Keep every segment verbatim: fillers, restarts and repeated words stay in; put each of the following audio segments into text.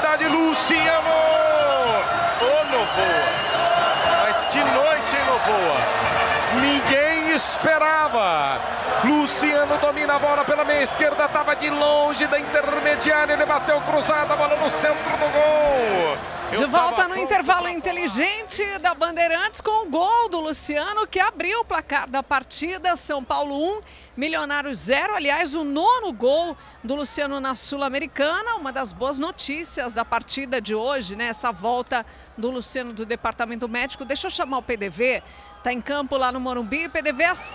velocidade, Luciano! Ô, Novoa! Mas que noite, hein, Novoa? Ninguém esperava. Luciano domina a bola pela meia esquerda, estava de longe da intermediária, ele bateu cruzada, a bola no centro do gol. De volta no intervalo inteligente da Bandeirantes com o gol do Luciano, que abriu o placar da partida. São Paulo um, Milionários zero. Aliás, o nono gol do Luciano na Sul-Americana. Uma das boas notícias da partida de hoje, né? Essa volta do Luciano do departamento médico. Deixa eu chamar o P D V. Está em campo lá no Morumbi. P D V, as,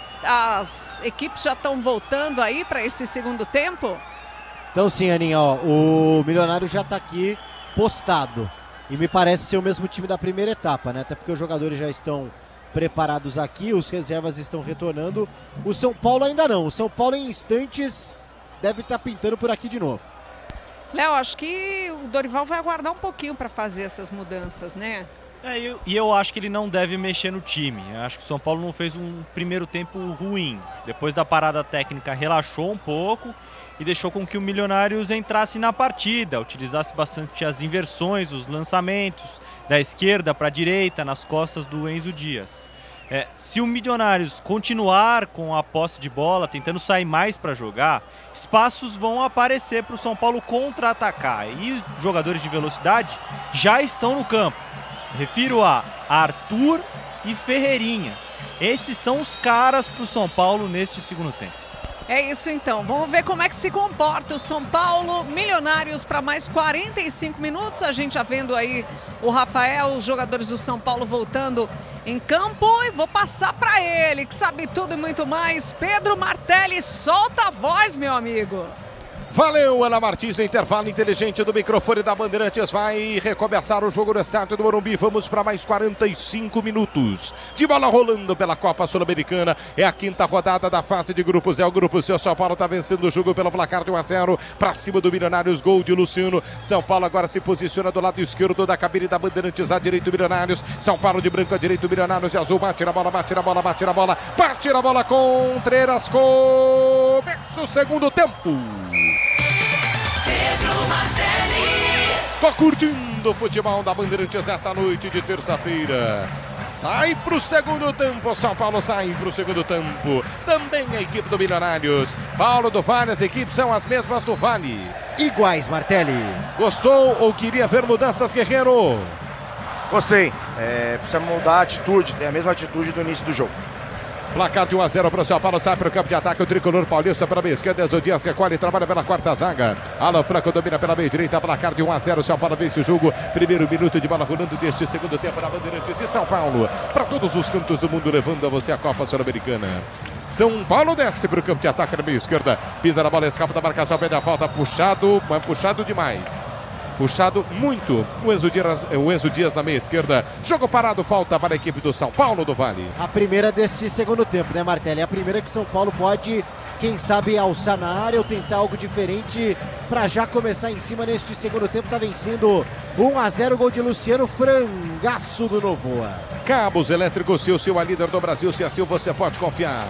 as equipes já estão voltando aí para esse segundo tempo? Então sim, Aninha, ó, o Milionário já está aqui postado. E me parece ser o mesmo time da primeira etapa, né? Até porque os jogadores já estão preparados aqui, os reservas estão retornando. O São Paulo ainda não. O São Paulo em instantes deve estar pintando por aqui de novo. Léo, acho que o Dorival vai aguardar um pouquinho para fazer essas mudanças, né? É, e eu, eu acho que ele não deve mexer no time. Eu acho que o São Paulo não fez um primeiro tempo ruim. Depois da parada técnica, relaxou um pouco e deixou com que o Milionários entrasse na partida, utilizasse bastante as inversões, os lançamentos da esquerda para a direita, nas costas do Enzo Dias. É, se o Milionários continuar com a posse de bola, tentando sair mais para jogar, espaços vão aparecer para o São Paulo contra-atacar. E os jogadores de velocidade já estão no campo. Refiro a Arthur e Ferreirinha. Esses são os caras para o São Paulo neste segundo tempo. É isso então, vamos ver como é que se comporta o São Paulo. Milionários para mais quarenta e cinco minutos, a gente já vendo aí o Rafael, os jogadores do São Paulo voltando em campo. E vou passar para ele, que sabe tudo e muito mais. Pedro Martelli, solta a voz, meu amigo. Valeu, Ana Martins, no intervalo inteligente do microfone da Bandeirantes. Vai recomeçar o jogo no estádio do Morumbi. Vamos para mais quarenta e cinco minutos de bola rolando pela Copa Sul-Americana. É a quinta rodada da fase de grupos. É o grupo C. São Paulo está vencendo o jogo pelo placar de um a zero para cima do Milionários. Gol de Luciano. São Paulo agora se posiciona do lado esquerdo da cabine da Bandeirantes, à direita Milionários. São Paulo de branco à direita, Milionários e azul. Bate na bola, bate na bola, bate na bola. Bate na bola, Contreras. Começa o segundo tempo. Pedro Martelli. Tô curtindo o futebol da Bandeirantes nessa noite de terça-feira. Sai pro segundo tempo, São Paulo sai pro segundo tempo. Também a equipe do Milionários. Paulo do Vale, as equipes são as mesmas do Vale. Iguais, Martelli. Gostou ou queria ver mudanças, Guerreiro? Gostei. É, precisa mudar a atitude, tem a mesma atitude do início do jogo. Placar de um a zero para o São Paulo, sai para o campo de ataque, o tricolor paulista pela meia esquerda, Enzo Dias recolhe e trabalha pela quarta zaga. Alan Franco domina pela meia direita, placar de um a zero, São Paulo vence o jogo. Primeiro minuto de bola rolando deste segundo tempo na Bandeirantes e São Paulo, para todos os cantos do mundo, levando a você a Copa Sul-Americana. São Paulo desce para o campo de ataque na meia esquerda, pisa na bola, escapa da marcação, pede a falta, puxado, mas puxado demais. Puxado muito o Enzo Dias, o Enzo Dias na meia esquerda. Jogo parado, falta para a equipe do São Paulo do Vale. A primeira desse segundo tempo, né, Martelli? A primeira que o São Paulo pode, quem sabe, alçar na área ou tentar algo diferente para já começar em cima neste segundo tempo. Tá vencendo um a zero, gol de Luciano, frangaço do Novoa. Cabos Elétricos, se o seu é líder do Brasil, se assim você pode confiar.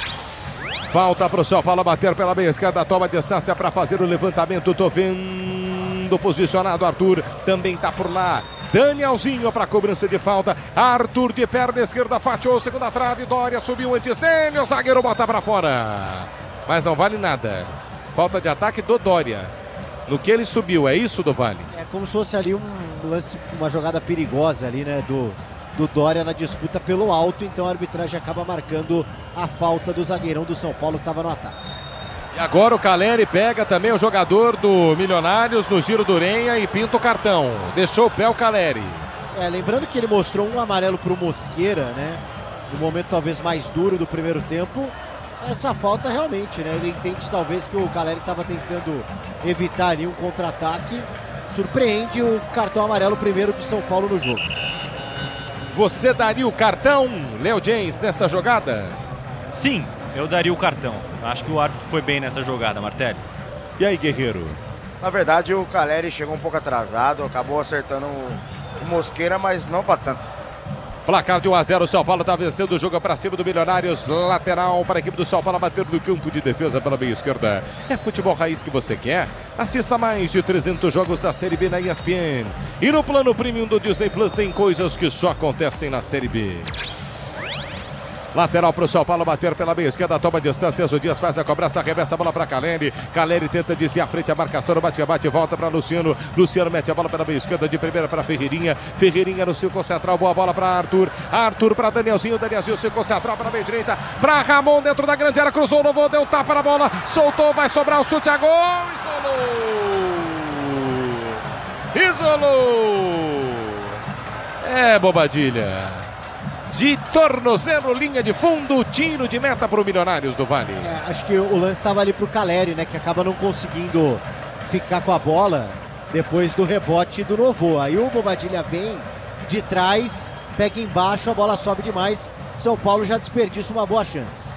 Falta para o São Paulo bater pela meia esquerda, toma distância para fazer o levantamento. Tô vendo posicionado, Arthur também tá por lá. Danielzinho para cobrança de falta. Arthur de perna esquerda, fatiou segunda trave. Dória subiu antes dele. O zagueiro bota para fora. Mas não vale nada. Falta de ataque do Dória. No que ele subiu, é isso, do Vale? É como se fosse ali um lance, uma jogada perigosa ali, né, do, do Dória na disputa pelo alto. Então a arbitragem acaba marcando a falta do zagueirão do São Paulo que estava no ataque. E agora o Caleri pega também o jogador do Milionários no giro do Urenha e pinta o cartão. Deixou o pé o Caleri. É, lembrando que ele mostrou um amarelo para o Mosqueira, né? No momento talvez mais duro do primeiro tempo. Essa falta realmente, né? Ele entende talvez que o Caleri estava tentando evitar ali um contra-ataque. Surpreende o cartão amarelo primeiro do São Paulo no jogo. Você daria o cartão, Léo James, nessa jogada? Sim, eu daria o cartão. Acho que o árbitro foi bem nessa jogada, Martelli. E aí, Guerreiro? Na verdade, o Caleri chegou um pouco atrasado, acabou acertando o, o Mosqueira, mas não para tanto. Placar de um a zero, o São Paulo está vencendo o jogo para cima do Milionários. Lateral para a equipe do São Paulo bater no campo de defesa pela meia esquerda. É futebol raiz que você quer? Assista mais de trezentos jogos da Série B na E S P N. E no plano premium do Disney Plus tem coisas que só acontecem na Série B. Lateral para o São Paulo bater pela meia esquerda, toma distância, o Dias faz a cobrança, arremessa a bola para Caleri. Caleri tenta desviar a frente, a marcação, bate-bate, volta para Luciano. Luciano mete a bola pela meia esquerda, de primeira para Ferreirinha. Ferreirinha no círculo central, boa bola para Arthur. Arthur para Danielzinho, Danielzinho, círculo central para a meia direita. Para Ramon dentro da grande área, cruzou, não vou, deu tapa na bola, soltou, vai sobrar o chute a gol, isolou. Isolou. É Bobadilha. De tornozelo, linha de fundo, tiro de meta para o Milionários do Vale. É, acho que o lance estava ali para o Caleri, né? Que acaba não conseguindo ficar com a bola depois do rebote do Novo. Aí o Bobadilha vem de trás, pega embaixo, a bola sobe demais. São Paulo já desperdiça uma boa chance.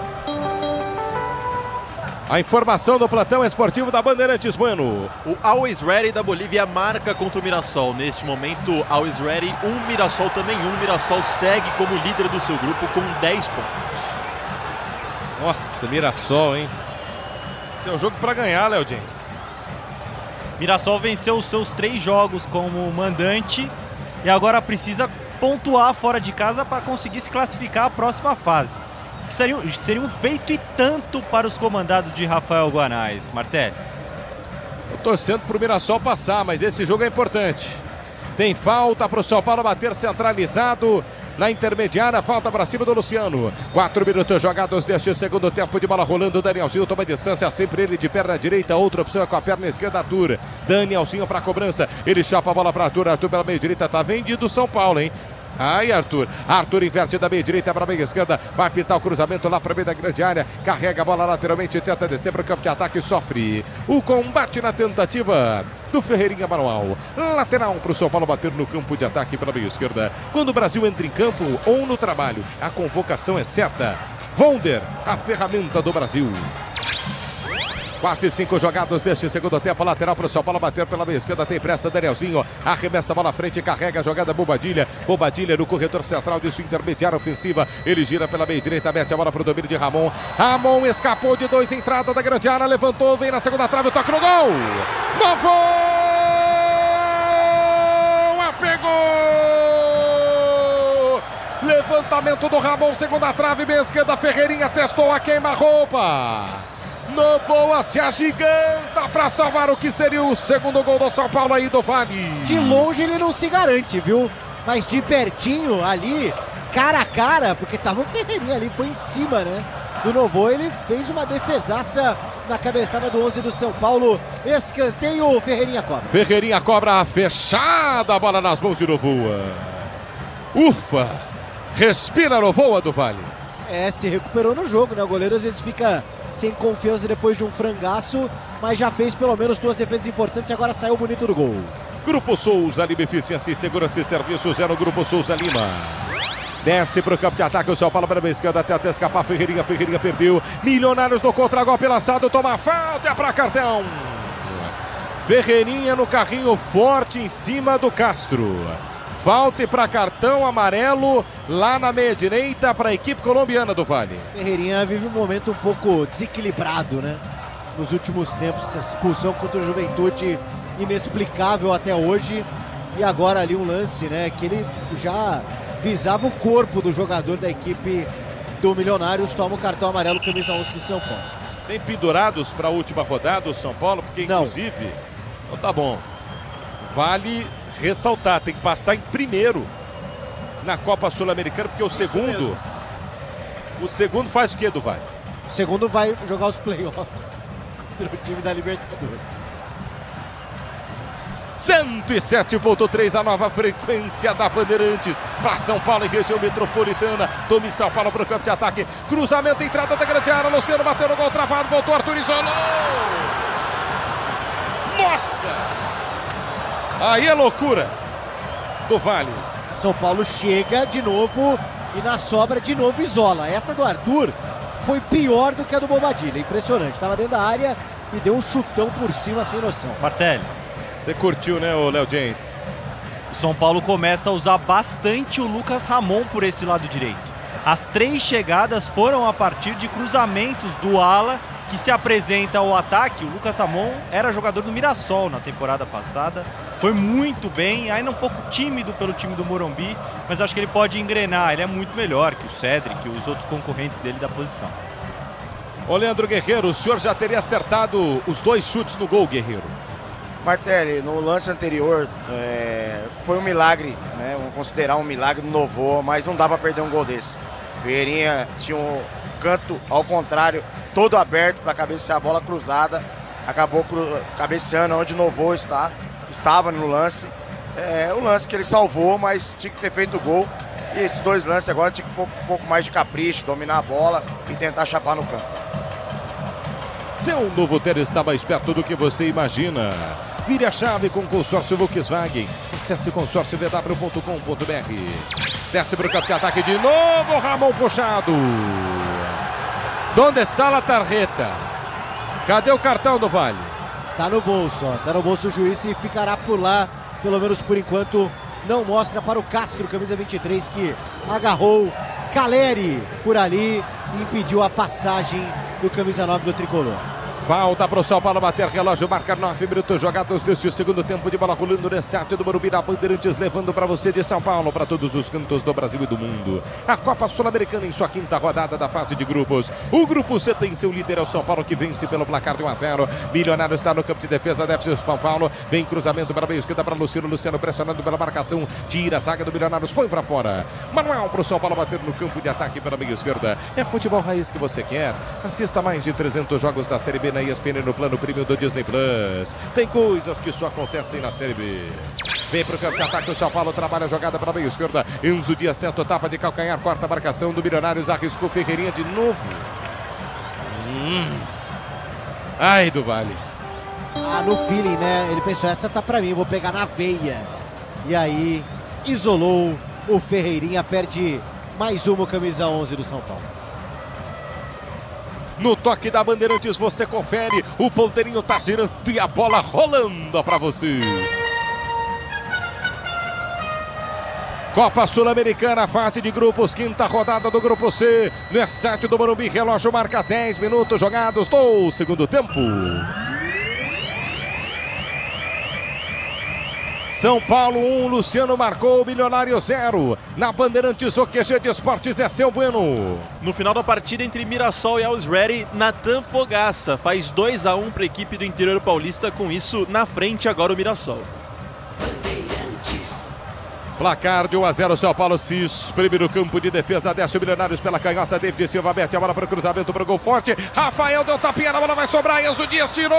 A informação do plantão esportivo da Bandeirantes, Bueno. O Always Ready da Bolívia marca contra o Mirassol. Neste momento, Always Ready, um, Mirassol também um. Mirassol segue como líder do seu grupo com dez pontos. Nossa, Mirassol, hein? Esse é o jogo para ganhar, Léo James. Mirassol venceu os seus três jogos como mandante e agora precisa pontuar fora de casa para conseguir se classificar à próxima fase. Seria, seria um feito e tanto para os comandados de Rafael Guanais, Martelli. Eu torcendo para o Mirassol passar, mas esse jogo é importante. Tem falta para o São Paulo bater centralizado na intermediária, falta para cima do Luciano. Quatro minutos jogados deste segundo tempo, de bola rolando. Danielzinho toma distância, sempre ele de perna direita, outra opção é com a perna esquerda, Arthur. Danielzinho para a cobrança, ele chapa a bola para Arthur, Arthur pela meia direita, tá vendido o São Paulo, hein? Aí Arthur, Arthur inverte da meia direita para a meia esquerda, vai pintar o cruzamento lá para a meio da grande área, carrega a bola lateralmente, tenta descer para o campo de ataque, sofre o combate na tentativa do Ferreirinha manual, lateral para o São Paulo bater no campo de ataque pela meia esquerda. Quando o Brasil entra em campo ou no trabalho, a convocação é certa. Wonder, a ferramenta do Brasil. Quase cinco jogados deste segundo tempo, lateral para o São Paulo bater pela meia esquerda, tem pressa, Danielzinho, arremessa a bola à frente, carrega a jogada, Bobadilha, Bobadilha no corredor central de sua intermediária ofensiva, ele gira pela meia direita, mete a bola para o domínio de Ramon, Ramon escapou de dois, entrada da grande área, levantou, vem na segunda trave, toca no gol, Novo, apegou, levantamento do Ramon, segunda trave, meia esquerda, Ferreirinha testou a queima-roupa. Novoa se agiganta para salvar o que seria o segundo gol do São Paulo aí do Vale. De longe ele não se garante, viu? Mas de pertinho ali, cara a cara, porque tava o Ferreirinha ali, foi em cima, né? Do Novoa, ele fez uma defesaça na cabeçada do onze do São Paulo. Escanteio, Ferreirinha cobra. Ferreirinha cobra fechada, a bola nas mãos de Novoa. Ufa! Respira Novoa do Vale. É, se recuperou no jogo, né? O goleiro às vezes fica sem confiança depois de um frangaço, mas já fez pelo menos duas defesas importantes e agora saiu bonito do gol. Grupo Souza Lima, eficiência e segurança e serviços é no Grupo Souza Lima. Desce para o campo de ataque, o São Paulo para a esquerda, tenta escapar, Ferreirinha, Ferreirinha perdeu. Milionários no contra-golpe lançado, toma falta, é para cartão. Ferreirinha no carrinho forte em cima do Castro. Falta para cartão amarelo lá na meia direita para a equipe colombiana do Vale. Ferreirinha vive um momento um pouco desequilibrado, né? Nos últimos tempos, expulsão contra o Juventude inexplicável até hoje. E agora ali um lance, né? Que ele já visava o corpo do jogador da equipe do Milionários. Toma o cartão amarelo, camisa onze de São Paulo. Tem pendurados para a última rodada o São Paulo, porque inclusive... Não. Então tá bom. Vale ressaltar, tem que passar em primeiro na Copa Sul-Americana, porque o Isso segundo mesmo. o segundo faz o que do Vale? O segundo vai jogar os playoffs contra o time da Libertadores. cento e sete ponto três, a nova frequência da Bandeirantes para São Paulo e região metropolitana. Tome São Paulo para o campo de ataque, cruzamento, entrada da grande área, Luciano bateu no gol travado, voltou, Arthur isolou. Nossa! Aí é loucura do Vale. São Paulo chega de novo e na sobra de novo isola. Essa do Arthur foi pior do que a do Bobadilha. Impressionante. Estava dentro da área e deu um chutão por cima sem noção. Martelli. Você curtiu, né, o Léo James? São Paulo começa a usar bastante o Lucas Ramon por esse lado direito. As três chegadas foram a partir de cruzamentos do ala que se apresenta ao ataque. O Lucas Ramon era jogador do Mirassol na temporada passada, foi muito bem, ainda um pouco tímido pelo time do Morumbi, mas acho que ele pode engrenar, ele é muito melhor que o Cedric e os outros concorrentes dele da posição. Ô Leandro Guerreiro, o senhor já teria acertado os dois chutes no gol, Guerreiro? Martelli, no lance anterior, é, foi um milagre, né? Vamos considerar um milagre do Novoa, mas não dá para perder um gol desse. Ferreirinha tinha um canto ao contrário, todo aberto para cabecear a bola cruzada, acabou cru, cabeceando onde o Novoa está, estava no lance. É um lance que ele salvou, mas tinha que ter feito o gol. E esses dois lances agora tinha que ter um pouco, um pouco mais de capricho, dominar a bola e tentar chapar no campo. Seu novo ter está mais perto do que você imagina. Vire a chave com o consórcio Volkswagen. Acesse consórcio v w ponto com ponto b r. Desce para o campo de ataque de novo. Ramon puxado. Onde está a tarjeta? Cadê o cartão do Vale? Tá no bolso, ó. Tá no bolso o juiz e ficará por lá, pelo menos por enquanto. Não mostra para o Castro, camisa vinte e três, que agarrou Caleri por ali e impediu a passagem do camisa nove do tricolor. Falta para o São Paulo bater relógio, marca nove minutos jogados deste segundo tempo de bola rolando no estádio do Morumbi, na Bandeirantes, levando para você de São Paulo para todos os cantos do Brasil e do mundo. A Copa Sul-Americana em sua quinta rodada da fase de grupos. O grupo C tem seu líder, é o São Paulo, que vence pelo placar de um a zero. Milionário está no campo de defesa, deve ser o São Paulo. Vem cruzamento para a meia esquerda para Luciano. Luciano pressionando pela marcação, tira a zaga do Milionários, põe para fora. Manuel para o São Paulo bater no campo de ataque pela meia esquerda. É futebol raiz que você quer. Assista mais de trezentos jogos da Série B na E S P N no plano premium do Disney Plus. Tem coisas que só acontecem na Série B. Vem pro campo de ataque, o São Paulo trabalha a jogada para a meia esquerda. Enzo Dias tenta tapa de calcanhar, corta a marcação do Milionários, arriscou Ferreirinha de novo. Hum. Ai, do Vale. Ah, no feeling, né? Ele pensou, essa tá pra mim, vou pegar na veia. E aí, isolou o Ferreirinha, perde mais uma camisa onze do São Paulo. No toque da Bandeirantes você confere, o ponteirinho tá girando e a bola rolando para você. Copa Sul-Americana, fase de grupos, quinta rodada do Grupo C, no estádio do Morumbi, relógio marca dez minutos jogados do segundo tempo. São Paulo um, Luciano marcou, Milionário zero. Na Bandeirantes, o Q G de Esportes é seu Bueno. No final da partida entre Mirassol e Always Ready, Natan Fogaça faz dois a um para a equipe do interior paulista, com isso na frente agora o Mirassol. Placar de um a zero, São Paulo se espreme no campo de defesa, desce o Milionários pela canhota, David Silva mete a bola para o cruzamento, para o gol forte, Rafael deu tapinha, a bola vai sobrar, Enzo Dias tirou!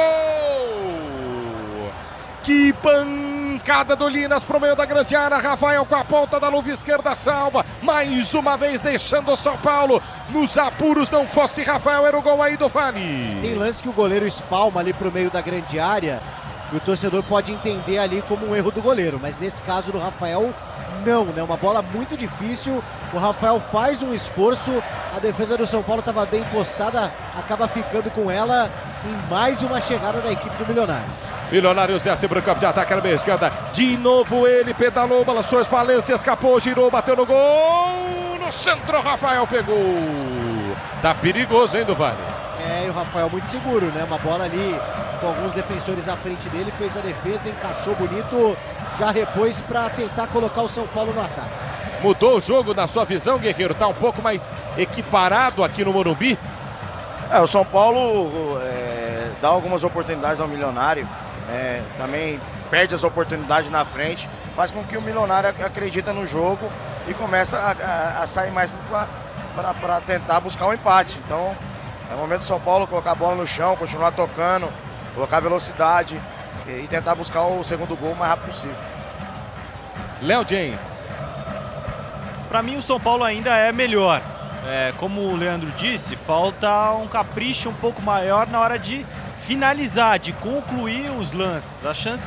Que pancada do Linas pro meio da grande área, Rafael com a ponta da luva esquerda salva, mais uma vez deixando o São Paulo nos apuros, não fosse Rafael, era o gol aí do Vale. Tem lance que o goleiro espalma ali pro meio da grande área, e o torcedor pode entender ali como um erro do goleiro, mas nesse caso do Rafael, não, né? Uma bola muito difícil, o Rafael faz um esforço, a defesa do São Paulo estava bem postada, acaba ficando com ela em mais uma chegada da equipe do Milionários. Milionários desce para o campo de ataque na meia esquerda, de novo ele pedalou, balançou as falências, escapou, girou, bateu no gol, no centro, Rafael pegou. Tá perigoso, hein, do Vale? É, e o Rafael muito seguro, né? Uma bola ali com alguns defensores à frente dele, fez a defesa, encaixou bonito, já repôs para tentar colocar o São Paulo no ataque. Mudou o jogo na sua visão, Guerreiro? Tá um pouco mais equiparado aqui no Morumbi? É, o São Paulo é, dá algumas oportunidades ao Milionário, é, também perde as oportunidades na frente, faz com que o Milionário acredita no jogo e começa a, a, a sair mais para tentar buscar o um empate. Então, é o momento do São Paulo colocar a bola no chão, continuar tocando, colocar velocidade e, e tentar buscar o segundo gol o mais rápido possível. Léo James. Para mim o São Paulo ainda é melhor. É, como o Leandro disse, falta um capricho um pouco maior na hora de finalizar, de concluir os lances. As chances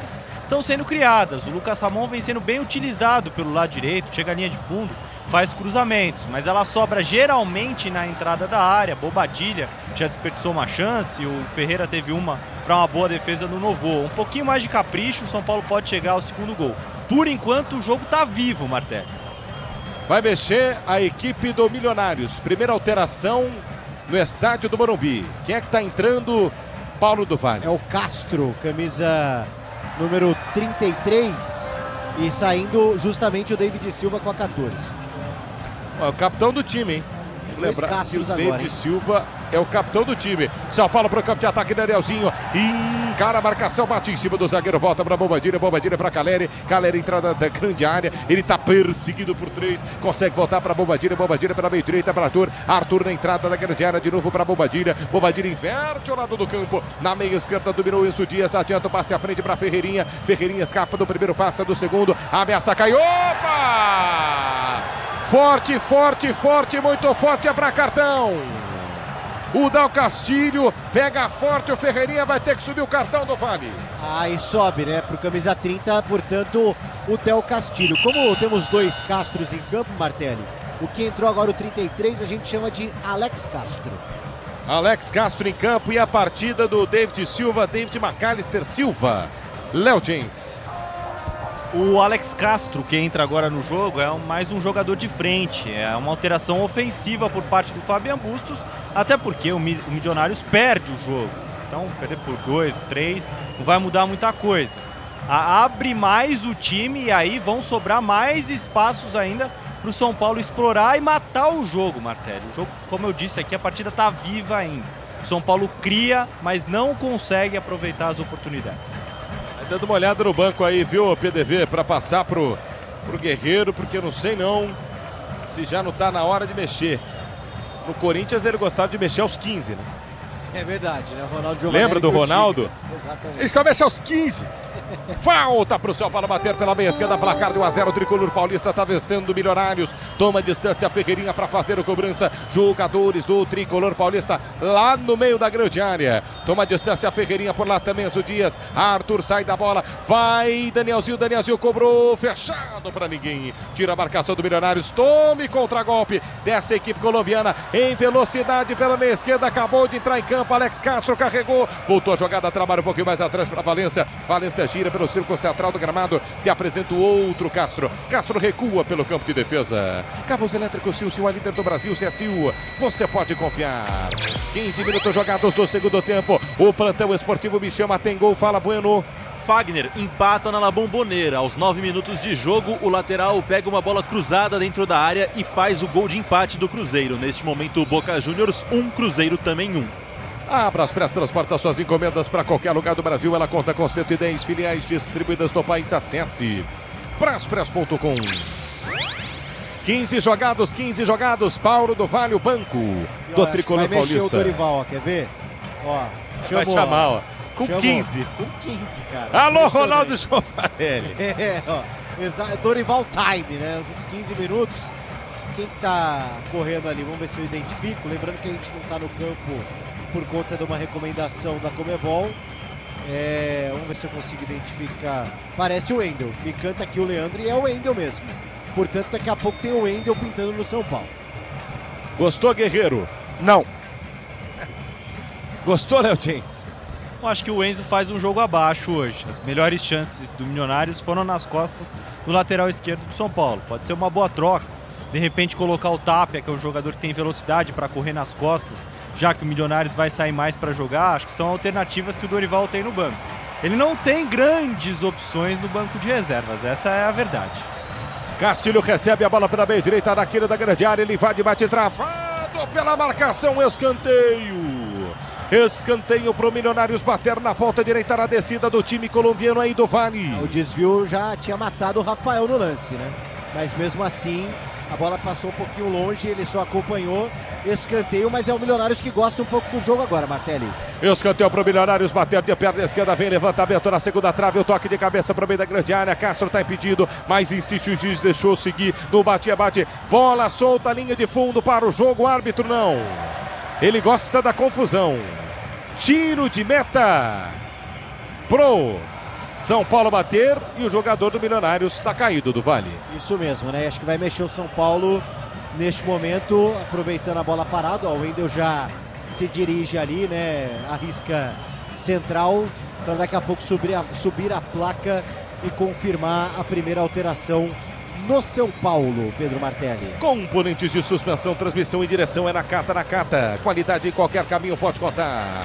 estão sendo criadas. O Lucas Ramon vem sendo bem utilizado pelo lado direito, chega à linha de fundo, faz cruzamentos, mas ela sobra geralmente na entrada da área. Bobadilha já desperdiçou uma chance, o Ferreira teve uma para uma boa defesa no Novo. Um pouquinho mais de capricho, o São Paulo pode chegar ao segundo gol. Por enquanto o jogo está vivo, Martelli. Vai mexer a equipe do Milionários. Primeira alteração no estádio do Morumbi. Quem é que está entrando? Paulo do Vale. É o Castro, camisa número trinta e três, e saindo justamente o David Silva com a quatorze. É o capitão do time, hein? Dois Lembrar que o Castros David agora, hein? Silva é o capitão do time. São Paulo para o campo de ataque, Danielzinho encara a marcação, bate em cima do zagueiro, volta para Bobadilha, Bobadilha para Caleri, Caleri entrada da grande área, ele está perseguido por três, consegue voltar para Bobadilha, Bobadilha para meio direita para Arthur, Arthur na entrada da grande área, de novo para Bobadilha, Bobadilha inverte o lado do campo, na meia esquerda dominou isso, Dias adianta o passe à frente para Ferreirinha, Ferreirinha escapa do primeiro, passa do segundo, a ameaça cai, opa! Forte, forte, forte, muito forte, é para cartão. O Dal Castilho pega forte, o Ferreirinha vai ter que subir o cartão do Vale. Aí sobe, né, pro camisa trinta, portanto, o Del Castilho. Como temos dois Castros em campo, Martelli, o que entrou agora o trinta e três a gente chama de Alex Castro. Alex Castro em campo e a partida do David Silva, David McAllister Silva. Léo James. O Alex Castro, que entra agora no jogo, é mais um jogador de frente. É uma alteração ofensiva por parte do Fabian Bustos, até porque o Milionários perde o jogo. Então, perder por dois, três, não vai mudar muita coisa. A, abre mais o time e aí vão sobrar mais espaços ainda para o São Paulo explorar e matar o jogo, Martelli. O jogo, como eu disse aqui, a partida está viva ainda. O São Paulo cria, mas não consegue aproveitar as oportunidades. Dando uma olhada no banco aí, viu, P D V, para passar pro, pro Guerreiro, porque eu não sei não se já não tá na hora de mexer. No Corinthians ele gostava de mexer aos quinze, né? É verdade, né? O Ronaldo Giovanelli. Lembra do Ronaldo? Exatamente. Ele só mexe aos quinze. Falta pro São Paulo bater pela meia esquerda, placar de um a zero, o tricolor paulista tá vencendo o Milionários, toma distância a Ferreirinha para fazer a cobrança, jogadores do tricolor paulista lá no meio da grande área, toma distância a Ferreirinha, por lá também o Dias, Arthur sai da bola, vai Danielzinho, Danielzinho cobrou, fechado para ninguém, tira a marcação do Milionários, tome contra-golpe dessa equipe colombiana, em velocidade pela meia esquerda, acabou de entrar em campo, Alex Castro carregou, voltou a jogada, trabalha um pouquinho mais atrás para Valência, Valência gira pelo círculo central do gramado, se apresenta o outro Castro, Castro recua pelo campo de defesa, Cabos Elétricos Silcio, a líder do Brasil, C S U, você pode confiar. quinze minutos jogados do segundo tempo, o plantão esportivo me chama, tem gol, fala Bueno. Fagner empata na La Bombonera. Aos nove minutos de jogo, o lateral pega uma bola cruzada dentro da área e faz o gol de empate do Cruzeiro. Neste momento, o Boca Juniors um, Cruzeiro também um. A Braspress transporta suas encomendas para qualquer lugar do Brasil. Ela conta com cento e dez filiais distribuídas no país. Acesse braspress ponto com. quinze jogados, quinze jogados. Paulo do Vale, o banco E, ó, do acho que tricolor vai mexer paulista. o Dorival, ó, quer ver? Ó, Vai chamou, chamar, ó. Com chamou. quinze. Com quinze, cara. Alô, Impressionante. Ronaldo Giovanelli. É, ó. Exa- Dorival Time, né? Uns quinze minutos. Quem tá correndo ali? Vamos ver se eu identifico. Lembrando que a gente não tá no campo por conta de uma recomendação da Comebol. É, vamos ver se eu consigo identificar. Parece o Wendel. Me canta aqui o Leandro e é o Wendel mesmo. Portanto, daqui a pouco tem o Wendel pintando no São Paulo. Gostou, Guerreiro? Não. Gostou, Léo James? Eu acho que o Enzo faz um jogo abaixo hoje. As melhores chances do Milionários foram nas costas do lateral esquerdo do São Paulo. Pode ser uma boa troca. De repente colocar o Tapia, que é um jogador que tem velocidade para correr nas costas, já que o Milionários vai sair mais para jogar. Acho que são alternativas que o Dorival tem no banco. Ele não tem grandes opções no banco de reservas, essa é a verdade. Castilho recebe a bola pela meia direita daquele da grande área. Ele vai de bate travado pela marcação. Escanteio. Escanteio para o Milionários bater na ponta direita na descida do time colombiano aí do Vale. O desvio já tinha matado o Rafael no lance, né? Mas mesmo assim, a bola passou um pouquinho longe, ele só acompanhou. Escanteio, mas é o Milionários que gosta um pouco do jogo agora, Martelli. Escanteio para o Milionários bater de perna esquerda, vem levantamento na segunda trave, o toque de cabeça para o meio da grande área. Castro está impedido, mas insiste, o juiz deixou seguir no bate-bate. Bola solta, linha de fundo para o jogo, o árbitro não. Ele gosta da confusão. Tiro de meta pro São Paulo bater e o jogador do Milionários está caído do Vale. Isso mesmo, né? Acho que vai mexer o São Paulo neste momento, aproveitando a bola parada. Ó, o Wendel já se dirige ali, né? Arrisca central para daqui a pouco subir a, subir a placa e confirmar a primeira alteração no São Paulo, Pedro Martelli. Componentes de suspensão, transmissão e direção é na Cata, na Cata. Qualidade em qualquer caminho, pode contar.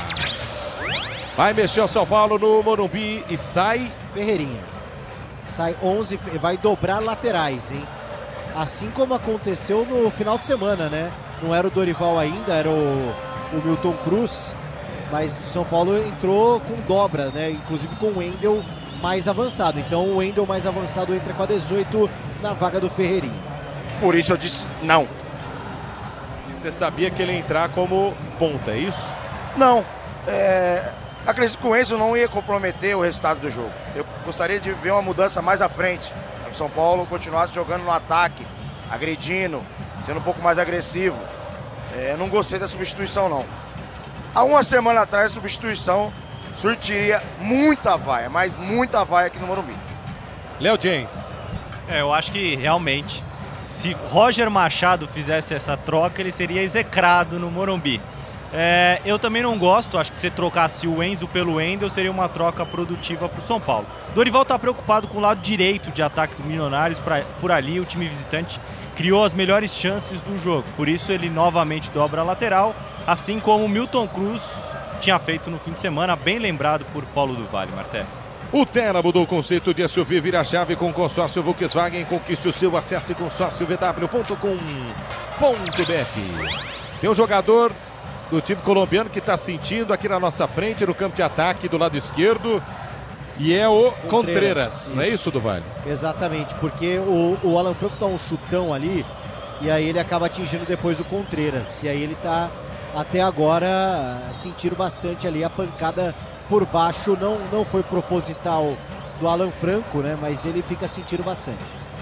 Vai mexer o São Paulo no Morumbi e sai... Ferreirinha. Sai onze, vai dobrar laterais, hein? Assim como aconteceu no final de semana, né? Não era o Dorival ainda, era o, o Milton Cruz. Mas o São Paulo entrou com dobra, né? Inclusive com o Wendel mais avançado. Então o Wendel mais avançado entra com a dezoito na vaga do Ferreirinha. Por isso eu disse não. Você sabia que ele ia entrar como ponta, é isso? Não. É... Acredito que o Enzo não ia comprometer o resultado do jogo. Eu gostaria de ver uma mudança mais à frente. Para que o São Paulo continuasse jogando no ataque, agredindo, sendo um pouco mais agressivo. É, não gostei da substituição, não. Há uma semana atrás, a substituição surtiria muita vaia, mas muita vaia aqui no Morumbi. Léo James. É, eu acho que realmente, se Roger Machado fizesse essa troca, ele seria execrado no Morumbi. É, eu também não gosto, acho que se trocasse o Enzo pelo Wendel seria uma troca produtiva para o São Paulo. Dorival está preocupado com o lado direito de ataque do Milionários, pra, por ali o time visitante criou as melhores chances do jogo, por isso ele novamente dobra a lateral, assim como o Milton Cruz tinha feito no fim de semana, bem lembrado por Paulo do Vale, Martelli. O Terra mudou o conceito de S U V, vira a chave com consórcio Volkswagen, conquiste o seu, acesse consórcio v w ponto com ponto b r. Tem um jogador do time colombiano que está sentindo aqui na nossa frente, no campo de ataque do lado esquerdo, e é o Contreras, Contreras não é isso, do Vale? Exatamente, porque o, o Alan Franco dá um chutão ali, e aí ele acaba atingindo depois o Contreras, e aí ele está até agora sentindo bastante ali a pancada por baixo, não, não foi proposital do Alan Franco, né, mas ele fica sentindo bastante.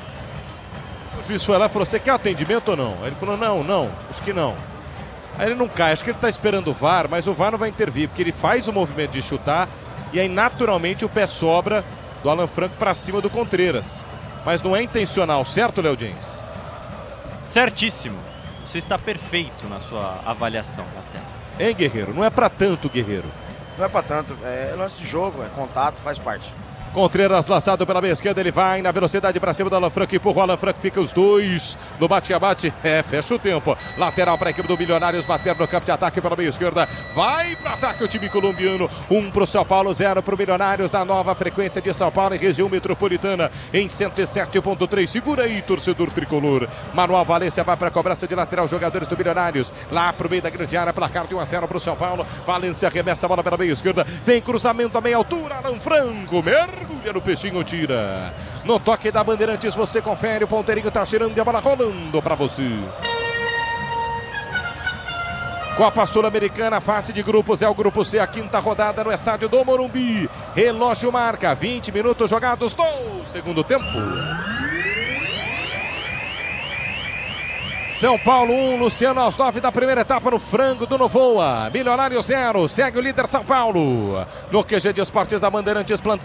O juiz foi lá e falou, você quer atendimento ou não? Aí ele falou, não, não, acho que não. Aí ele não cai, acho que ele está esperando o V A R, mas o V A R não vai intervir, porque ele faz o movimento de chutar e aí naturalmente o pé sobra do Alan Franco para cima do Contreras. Mas não é intencional, certo, Léo James? Certíssimo. Você está perfeito na sua avaliação, Martelli. Hein, Guerreiro? Não é para tanto, Guerreiro. Não é para tanto, é lance de jogo, é contato, faz parte. Contreras lançado pela meia esquerda, ele vai na velocidade para cima do Alan Franco, empurra o Alan Franco, fica os dois no bate-a-bate, é, fecha o tempo. Lateral para a equipe do Milionários, bater no campo de ataque pela meia esquerda, vai para ataque o time colombiano, um para o São Paulo, zero para o Milionários, na nova frequência de São Paulo e região metropolitana, em cento e sete ponto três, segura aí, torcedor tricolor. Manuel Valência vai para a cobrança de lateral, jogadores do Milionários, lá para o meio da grande área, placar de um a zero para o São Paulo, Valência arremessa a bola pela meia esquerda, vem cruzamento a meia altura, Alan Franco, merda. Mergulha no peixinho, tira. No toque da Bandeirantes, você confere. O ponteirinho tá tirando e a bola rolando para você. Copa Sul-Americana, fase de grupos, é o grupo C, a quinta rodada no estádio do Morumbi. Relógio marca, vinte minutos jogados no segundo tempo. São Paulo um, Luciano aos nove da primeira etapa no frango do Novoa. Milionário zero, segue o líder São Paulo. No Q G de Esportes da Bandeirantes, plantão.